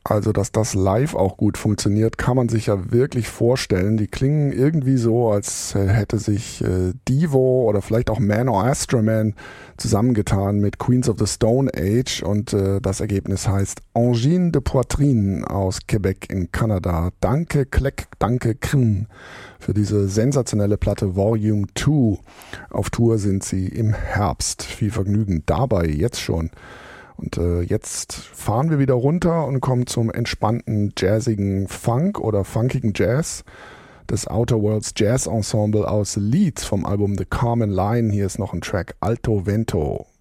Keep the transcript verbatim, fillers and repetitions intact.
Also, dass das live auch gut funktioniert, kann man sich ja wirklich vorstellen. Die klingen irgendwie so, als hätte sich äh, Devo oder vielleicht auch Man or Astroman zusammengetan mit Queens of the Stone Age und äh, das Ergebnis heißt Angine de Poitrine aus Quebec in Kanada. Danke Kleck, danke Krn für diese sensationelle Platte Volume zwei. Auf Tour sind sie im Herbst. Viel Vergnügen dabei, jetzt schon. Und äh, jetzt fahren wir wieder runter und kommen zum entspannten, jazzigen Funk oder funkigen Jazz des Outer Worlds Jazz Ensemble aus Leeds vom Album The Carmen Line. Hier ist noch ein Track Alto Vento.